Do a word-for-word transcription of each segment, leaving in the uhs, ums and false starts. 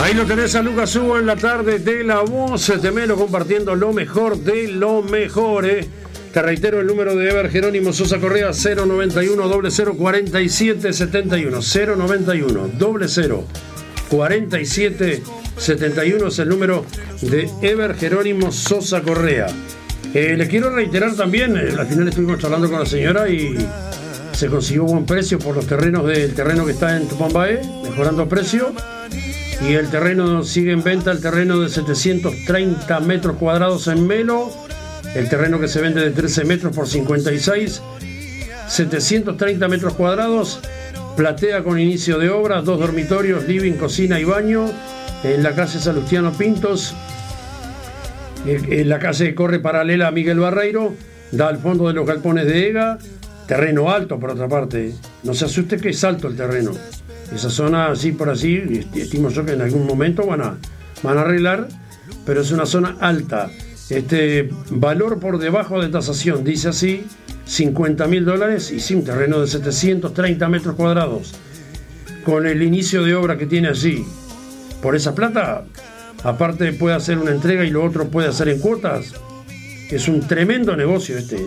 Ahí lo tenés a Lucas Hugo en la tarde de La Voz de Melo, compartiendo lo mejor de lo mejor, ¿eh? Te reitero el número de Ever Jerónimo Sosa Correa, cero noventa y uno, cero cero cuarenta y siete setenta y uno, cero noventa y uno, cero cero cuarenta y siete setenta y uno es el número de Ever Jerónimo Sosa Correa. Eh, les quiero reiterar también, eh, al final estuvimos charlando con la señora y se consiguió buen precio por los terrenos del terreno que está en Tupambaé, mejorando precio. Y el terreno sigue en venta, el terreno de setecientos treinta metros cuadrados en Melo, el terreno que se vende de trece metros por cincuenta y seis, setecientos treinta metros cuadrados, platea con inicio de obra, dos dormitorios, living, cocina y baño, en la calle Salustiano Pintos, en la calle corre paralela a Miguel Barreiro, da al fondo de los galpones de Ega, terreno alto por otra parte, no se asuste que es alto el terreno. Esa zona, así por así, estimo yo que en algún momento van a, van a arreglar, pero es una zona alta. Este valor por debajo de tasación, dice así, cincuenta mil dólares, y sí, un terreno de setecientos treinta metros cuadrados, con el inicio de obra que tiene allí. Por esa plata, aparte puede hacer una entrega y lo otro puede hacer en cuotas. Es un tremendo negocio este.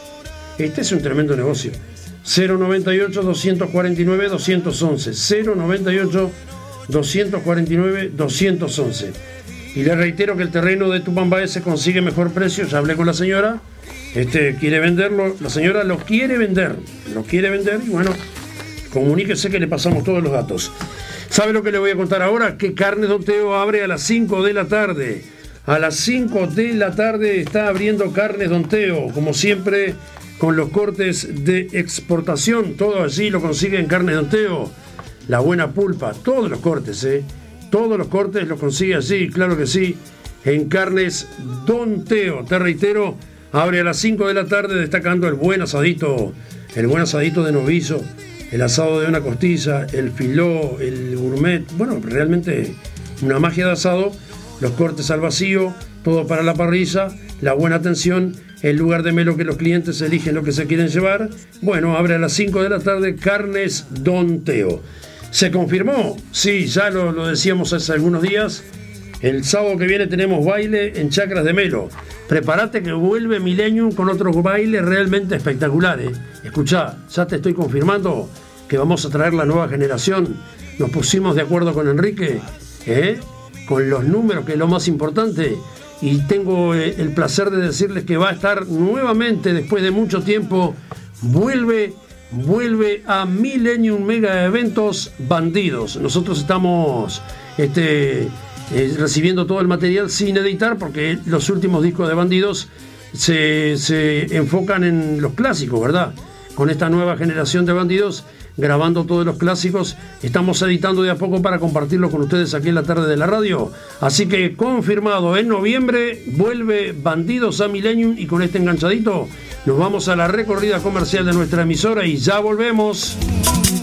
Este es un tremendo negocio. cero noventa y ocho, doscientos cuarenta y nueve, doscientos once, cero noventa y ocho, doscientos cuarenta y nueve, doscientos once. Y le reitero que el terreno de Tupambaé se consigue mejor precio, ya hablé con la señora, este quiere venderlo, la señora lo quiere vender, lo quiere vender y bueno, comuníquese que le pasamos todos los datos. ¿Sabe lo que le voy a contar ahora? Que Carnes Don Teo abre a las cinco de la tarde. A las cinco de la tarde está abriendo Carnes Don Teo, como siempre, con los cortes de exportación, todo allí lo consigue en Carnes Don Teo, la buena pulpa, todos los cortes, ¿eh? Todos los cortes los consigue allí, claro que sí, en Carnes Don Teo. Te reitero, abre a las cinco de la tarde destacando el buen asadito, el buen asadito de novillo, el asado de una costilla, el filó, el gourmet, bueno, realmente una magia de asado, los cortes al vacío, todo para la parrilla, la buena atención, el lugar de Melo que los clientes eligen lo que se quieren llevar. Bueno, abre a las cinco de la tarde Carnes Don Teo. ¿Se confirmó? Sí, ya lo, lo decíamos hace algunos días. El sábado que viene tenemos baile en Chacras de Melo. Prepárate que vuelve Millennium con otros bailes realmente espectaculares. Escuchá, ya te estoy confirmando que vamos a traer la nueva generación. Nos pusimos de acuerdo con Enrique, ¿eh? Con los números, que es lo más importante. Y tengo el placer de decirles que va a estar nuevamente, después de mucho tiempo, vuelve, vuelve a Millennium Mega Eventos Bandidos. Nosotros estamos este, eh, recibiendo todo el material sin editar, porque los últimos discos de Bandidos se, se enfocan en los clásicos, ¿verdad? Con esta nueva generación de Bandidos, grabando todos los clásicos, estamos editando de a poco para compartirlo con ustedes aquí en la tarde de la radio. Así que confirmado, en noviembre vuelve Bandidos a Millennium, y con este enganchadito nos vamos a la recorrida comercial de nuestra emisora y ya volvemos.